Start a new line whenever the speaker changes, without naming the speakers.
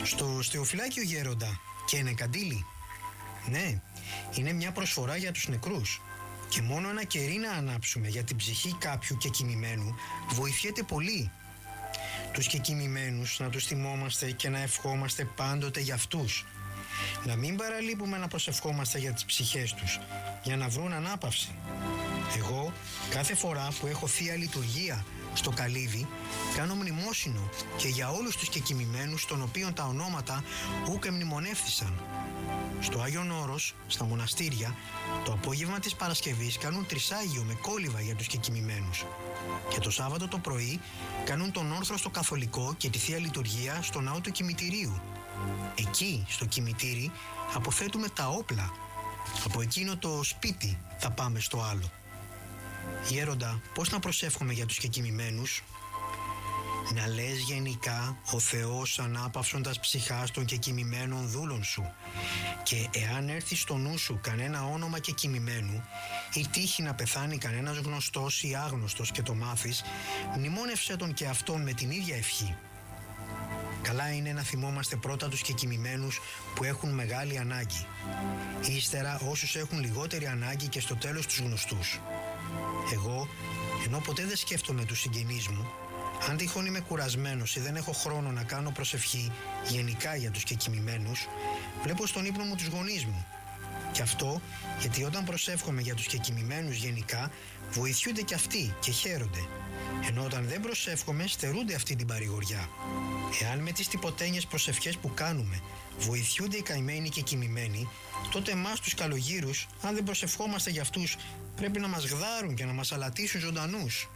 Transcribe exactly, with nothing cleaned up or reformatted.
Στο Στεοφυλάκιο Γέροντα και είναι καντήλι. Ναι, είναι μια προσφορά για τους νεκρούς. Και μόνο ένα κερί να ανάψουμε για την ψυχή κάποιου κεκοιμημένου βοηθιέται πολύ. Τους κεκοιμημένους να τους θυμόμαστε και να ευχόμαστε πάντοτε για αυτούς. Να μην παραλείπουμε να προσευχόμαστε για τις ψυχές τους, για να βρουν ανάπαυση. Εγώ κάθε φορά που έχω θεία λειτουργία στο καλύβι κάνω μνημόσυνο και για όλους τους κεκοιμημένους των οποίων τα ονόματα ούκ εμνημονεύθησαν. Στο Άγιον Όρος, στα μοναστήρια, το απόγευμα της Παρασκευής κάνουν τρισάγιο με κόλληβα για τους κεκοιμημένους. Και το Σάββατο το πρωί κάνουν τον όρθρο στο Καθολικό και τη Θεία Λειτουργία στο ναό του Κημητηρίου. Εκεί, στο κημητήρι, αποθέτουμε τα όπλα. Από εκείνο το σπίτι θα πάμε στο άλλο. Γέροντα, πώς να προσεύχομαι για τους κεκοιμημένους? Να λες γενικά ο Θεός ανάπαυσοντας ψυχάς των κεκοιμημένων δούλων σου, και εάν έρθει στο νου σου κανένα όνομα κεκοιμημένου ή τύχει να πεθάνει κανένας γνωστός ή άγνωστος και το μάθεις, μνημόνευσέ τον και αυτόν με την ίδια ευχή. Καλά είναι να θυμόμαστε πρώτα τους κεκοιμημένους που έχουν μεγάλη ανάγκη, ύστερα όσους έχουν λιγότερη ανάγκη και στο τέλος τους γνωστούς. Εγώ, ενώ ποτέ δεν σκέφτομαι τους συγγενείς μου, αν τυχόν είμαι κουρασμένος ή δεν έχω χρόνο να κάνω προσευχή γενικά για τους κεκοιμημένους, βλέπω στον ύπνο μου τους γονείς μου. Και αυτό γιατί όταν προσεύχομαι για τους κεκοιμημένους γενικά, βοηθιούνται και αυτοί και χαίρονται. Ενώ όταν δεν προσεύχομαι, στερούνται αυτή την παρηγοριά. Εάν με τις τυποτένιες προσευχές που κάνουμε βοηθιούνται οι καημένοι κεκοιμημένοι, τότε εμάς τους καλογύρους, αν δεν προσευχόμαστε για αυτούς, πρέπει να μας γδάρουν και να μας αλατίσουν ζωντανούς.